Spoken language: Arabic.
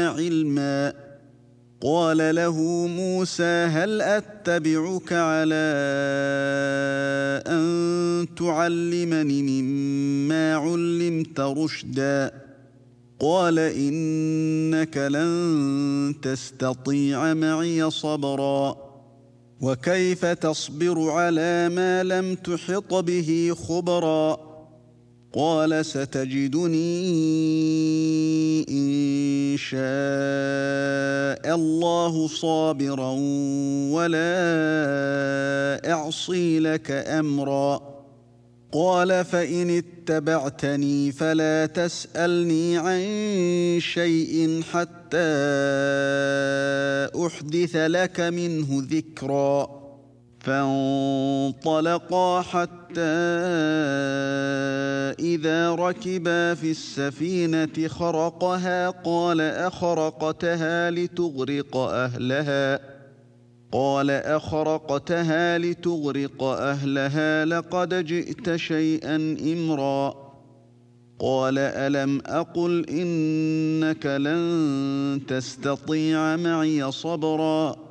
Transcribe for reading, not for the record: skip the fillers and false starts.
علما. قال له موسى هل أتبعك على أن تعلمني مما علمت رشدا؟ قال إنك لن تستطيع معي صبرا وكيف تصبر على ما لم تحط به خبرا؟ قال ستجدني إن شاء الله صابرا ولا أعصي لك أمرا. قال فإن اتبعتني فلا تسألني عن شيء حتى أحدث لك منه ذكرا. فانطلقا حتى إذا ركبا في السفينة خرقها قال أخرقتها لتغرق أهلها لقد جئت شيئا إمرا. قال ألم أقل إنك لن تستطيع معي صبرا